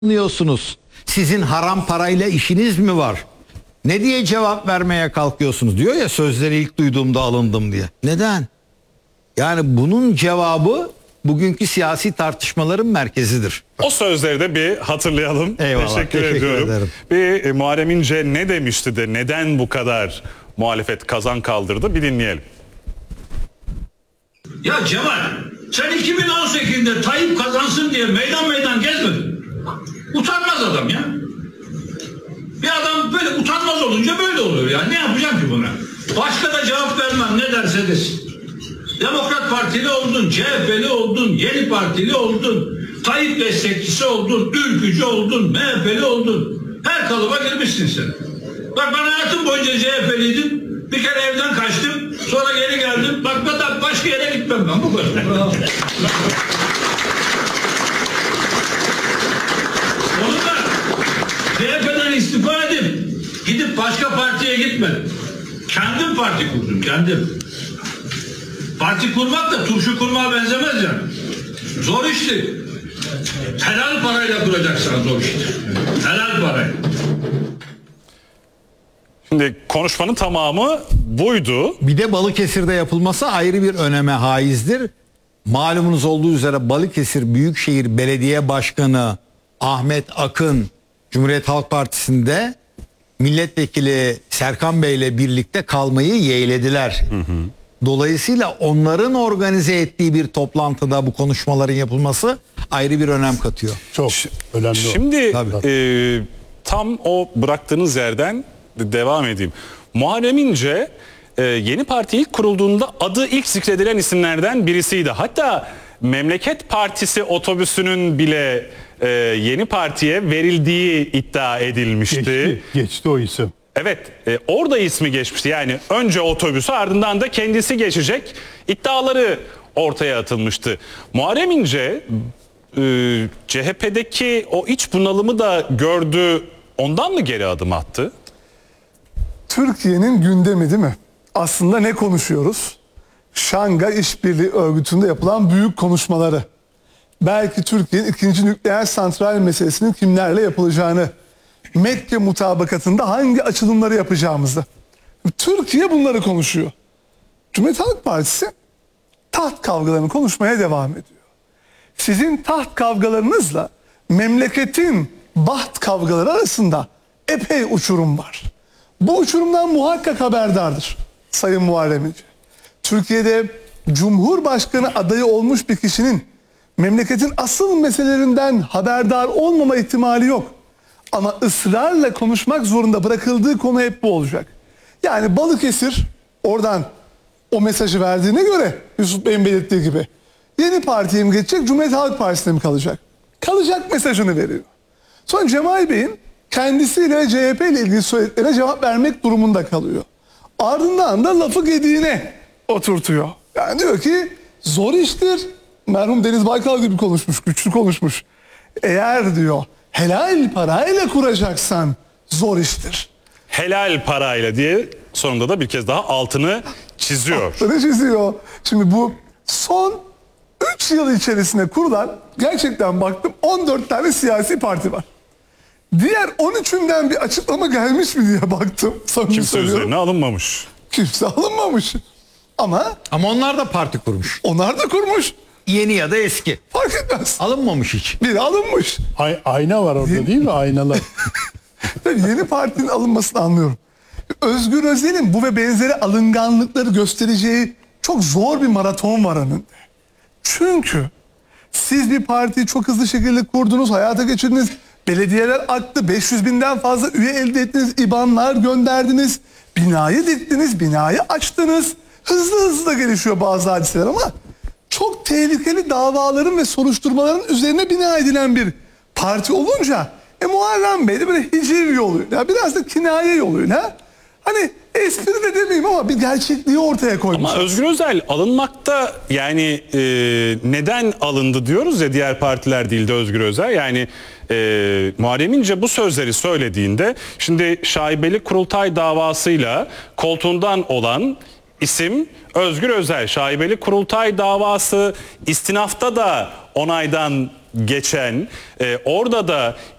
anlıyorsunuz? Sizin haram parayla işiniz mi var? Ne diye cevap vermeye kalkıyorsunuz diyor ya, sözleri ilk duyduğumda alındım diye. Neden? Yani bunun cevabı bugünkü siyasi tartışmaların merkezidir. O sözleri de bir hatırlayalım. Eyvallah, Teşekkür ediyorum. ederim. Bir Muharrem İnce ne demişti de neden bu kadar muhalefet kazan kaldırdı bir dinleyelim. Ya Cemal, sen 2018'de Tayyip kazansın diye meydan gezmedin. Utanmaz adam ya. Bir adam böyle utanmaz olunca böyle oluyor ya. Ne yapacağım ki buna? Başka da cevap vermem, ne derse desin. Demokrat Partili oldun, CHP'li oldun, Yeni Partili oldun, Tayyip destekçisi oldun, ülkücü oldun, MHP'li oldun. Her kalıba girmişsin sen. Bak, ben hayatım boyunca CHP'liydim. Bir kere evden kaçtım, sonra geri geldim. Bak, ben başka yere gitmem ben, bu kadar. Onunla CHP'den istifa edip gidip başka partiye gitmedim. Kendim parti kurdum, kendim. Parti kurmak da turşu kurmaya benzemez yani. Zor işti. Helal parayla kuracaksan zor işti. Helal parayla. Şimdi konuşmanın tamamı buydu. Bir de Balıkesir'de yapılması ayrı bir öneme haizdir. Malumunuz olduğu üzere Balıkesir Büyükşehir Belediye Başkanı Ahmet Akın Cumhuriyet Halk Partisi'nde milletvekili Serkan Bey ile birlikte kalmayı yeğlediler. Dolayısıyla onların organize ettiği bir toplantıda bu konuşmaların yapılması ayrı bir önem katıyor. Çok önemli. Şimdi Tabii. tam o bıraktığınız yerden devam edeyim. Muharrem İnce yeni parti ilk kurulduğunda adı ilk zikredilen isimlerden birisiydi. Hatta Memleket Partisi otobüsünün bile yeni partiye verildiği iddia edilmişti. Geçti o isim. Evet, orada ismi geçmişti. Yani önce otobüsü, ardından da kendisi geçecek iddiaları ortaya atılmıştı. Muharrem İnce CHP'deki o iç bunalımı da gördü, ondan mı geri adım attı? Türkiye'nin gündemi değil mi? Aslında ne konuşuyoruz? Şangay İşbirliği Örgütü'nde yapılan büyük konuşmaları. Belki Türkiye'nin ikinci nükleer santral meselesinin kimlerle yapılacağını, Mekke mutabakatında hangi açılımları yapacağımızı. Türkiye bunları konuşuyor. Cumhuriyet Halk Partisi taht kavgalarını konuşmaya devam ediyor. Sizin taht kavgalarınızla memleketin baht kavgaları arasında epey uçurum var. Bu uçurumdan muhakkak haberdardır Sayın Muharrem İnce. Türkiye'de Cumhurbaşkanı adayı olmuş bir kişinin memleketin asıl meselelerinden haberdar olmama ihtimali yok. Ama ısrarla konuşmak zorunda bırakıldığı konu hep bu olacak. Yani Balıkesir oradan o mesajı verdiğine göre Yusuf Bey'in belirttiği gibi yeni partiye mi geçecek, Cumhuriyet Halk Partisi'ne mi kalacak? Kalacak mesajını veriyor. Sonra Cemal Bey'in kendisiyle ve CHP ile ilgili söylediklerine cevap vermek durumunda kalıyor. Ardından da lafı gediğine oturtuyor. Yani diyor ki zor iştir. Merhum Deniz Baykal gibi konuşmuş, güçlü konuşmuş. Eğer diyor helal parayla kuracaksan zor iştir. Helal parayla diye sonunda da bir kez daha altını çiziyor. Altını çiziyor. Şimdi bu son 3 yıl içerisinde kurulan, gerçekten baktım 14 tane siyasi parti var. Diğer 13'ünden bir açıklama gelmiş mi diye baktım. Kimse üzerine alınmamış. Kimse alınmamış. Ama onlar da parti kurmuş. onlar da kurmuş. Yeni ya da eski. Fark etmez. Alınmamış hiç. Biri alınmış. Ayna var orada değil mi? Aynalar. Tabii yeni partinin alınmasını anlıyorum. Özgür Özel'in bu ve benzeri alınganlıkları göstereceği çok zor bir maraton var önünde. Çünkü siz bir partiyi çok hızlı şekilde kurdunuz, hayata geçirdiniz. Belediyeler aktı, 500 binden fazla üye elde ettiniz, IBAN'lar gönderdiniz. Binayı diktiniz, binayı açtınız. Hızlı da gelişiyor bazı hadiseler ama çok tehlikeli davaların ve soruşturmaların üzerine bina edilen bir parti olunca Muharrem Bey de böyle hicir yoluyla, biraz da kinaye yoluyla, hani espri de demeyeyim ama bir gerçekliği ortaya koymuş. Ama Özgür Özel alınmakta, yani neden alındı diyoruz ya, diğer partiler değil de Özgür Özel. Yani Muharrem İnce bu sözleri söylediğinde, şimdi şaibeli kurultay davasıyla koltuğundan olan isim Özgür Özel. Şaibeli kurultay davası istinafta da onaydan geçen, orada da